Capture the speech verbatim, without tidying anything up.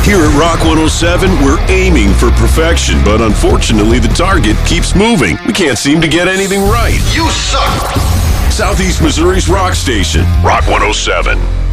Here at Rock one oh seven, we're aiming for perfection, but unfortunately the target keeps moving. We can't seem to get anything right. You suck! Southeast Missouri's rock station, Rock one oh seven.